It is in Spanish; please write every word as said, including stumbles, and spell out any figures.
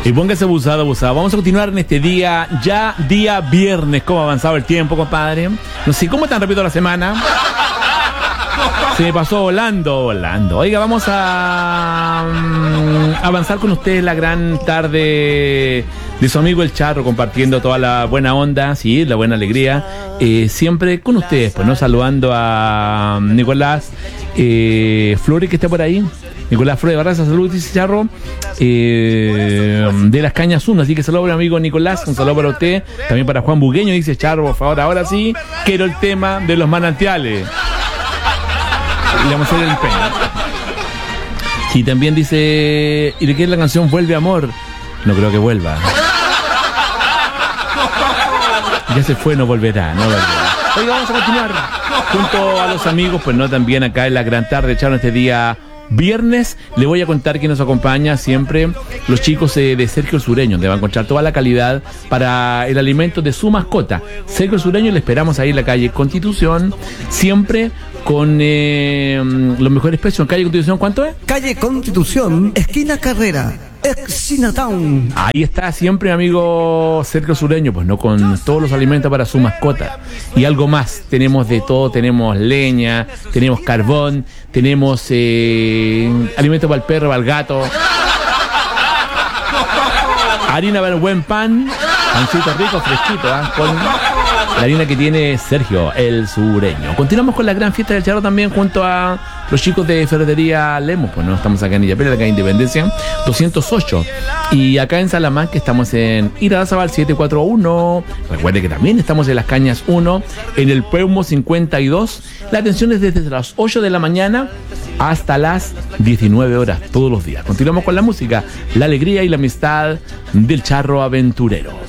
Y póngase abusado, abusado. Vamos a continuar en este día, ya día viernes. ¿Cómo ha avanzado el tiempo, compadre? No sé, ¿cómo tan rápido la semana? Se me pasó volando, volando. Oiga, vamos a um, avanzar con ustedes la gran tarde de su amigo El Charro, compartiendo toda la buena onda, sí, la buena alegría. Eh, siempre con ustedes, pues, ¿no? Saludando a Nicolás eh, Flores, que está por ahí. Nicolás Flores Barraza, salud, dice Charro. Eh, de las Cañas uno, así que saludo, amigo Nicolás, un saludo para usted. También para Juan Bugueño, dice Charro, por favor, ahora sí, quiero el tema de los manantiales. Le vamos a hacer el empeño. Sí, también dice, ¿y de qué es la canción Vuelve Amor? No creo que vuelva. Ya se fue, no volverá, no volverá. Hoy vamos a continuar junto a los amigos, pues no, también acá en la gran tarde, echaron este día viernes. Le voy a contar que nos acompaña siempre los chicos eh, de Sergio el Sureño, donde va a encontrar toda la calidad para el alimento de su mascota. Sergio el Sureño, le esperamos ahí en la calle Constitución, siempre con eh, los mejores precios. En calle Constitución, ¿cuánto es? Calle Constitución, esquina Carrera, ex Chinatown. Ahí está siempre, amigo Sergio Sureño, pues no, con todos los alimentos para su mascota. Y algo más, tenemos de todo, tenemos leña, tenemos carbón, tenemos eh, alimento para el perro, para el gato, harina para el buen pan, pancito rico, fresquito, ¿eh? Con la harina que tiene Sergio el Sureño. Continuamos con la gran fiesta del Charro también junto a los chicos de Ferretería Lemos. Pues no, estamos acá en Illapel, acá en Independencia doscientos ocho. Y acá en Salamanca estamos en Irarrázaval setecientos cuarenta y uno. Recuerde que también estamos en Las Cañas uno, en el Peumo cincuenta y dos. La atención es desde las ocho de la mañana hasta las diecinueve horas todos los días. Continuamos con la música, la alegría y la amistad del Charro Aventurero.